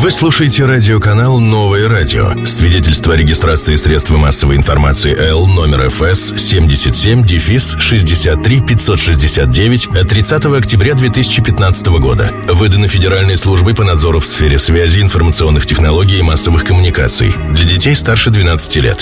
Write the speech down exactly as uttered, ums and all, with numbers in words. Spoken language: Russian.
Вы слушаете радиоканал «Новое радио». Свидетельство о регистрации средства массовой информации Л номер эф эс семьдесят семь шестьдесят три пятьсот шестьдесят девять от тридцатого октября две тысячи пятнадцатого года. Выдано Федеральной службой по надзору в сфере связи, информационных технологий и массовых коммуникаций. Для детей старше двенадцати лет.